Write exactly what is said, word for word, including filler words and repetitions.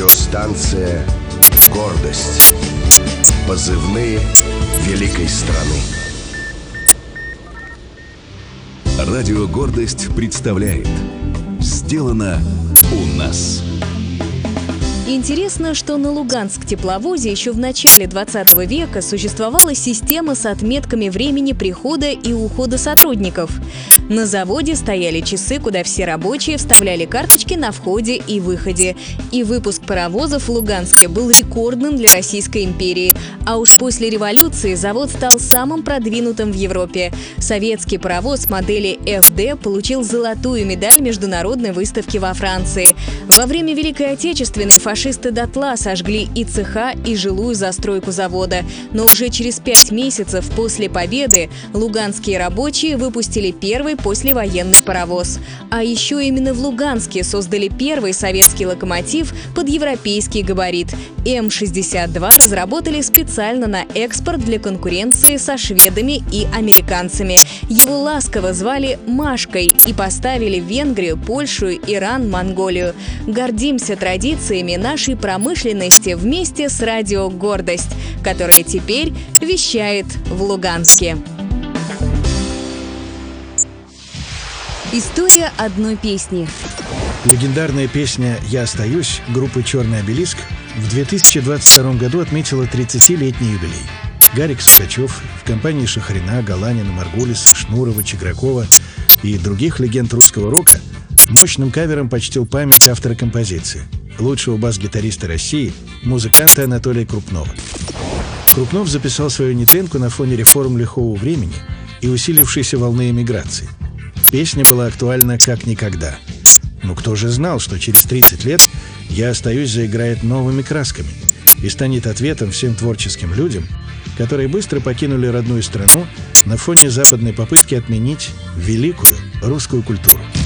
Радиостанция «Гордость». Позывные великой страны. Радио «Гордость» представляет «Сделано у нас». Интересно, что на Луганск-тепловозе еще в начале двадцатого века существовала система с отметками времени прихода и ухода сотрудников. На заводе стояли часы, куда все рабочие вставляли карточки на входе и выходе. И выпуск паровозов в Луганске был рекордным для Российской империи. А уж после революции завод стал самым продвинутым в Европе. Советский паровоз модели эф дэ получил золотую медаль международной выставки во Франции. Во время Великой Отечественной фашисты дотла сожгли и цеха, и жилую застройку завода. Но уже через пять месяцев после победы луганские рабочие выпустили первый послевоенный паровоз. А еще именно в Луганске создали первый советский локомотив под европейский габарит. эм шестьдесят два разработали специально на экспорт для конкуренции со шведами и американцами. Его ласково звали Машкой и поставили в Венгрию, Польшу, Иран, Монголию. Гордимся традициями нашей промышленности вместе с радио «Гордость», которое теперь вещает в Луганске. История одной песни. Легендарная песня «Я остаюсь» группы «Черный обелиск» в две тысячи двадцать втором году отметила тридцатилетний юбилей. Гарик Сукачев в компании Шахрина, Галанина, Маргулиса, Шнурова, Чигракова и других легенд русского рока мощным кавером почтил память автора композиции, лучшего бас-гитариста России, музыканта Анатолия Крупнова. Крупнов записал свою нетенку на фоне реформ лихого времени и усилившейся волны эмиграции. Песня была актуальна как никогда. Но кто же знал, что через тридцать лет «Я остаюсь» заиграет новыми красками и станет ответом всем творческим людям, которые быстро покинули родную страну на фоне западной попытки отменить великую русскую культуру.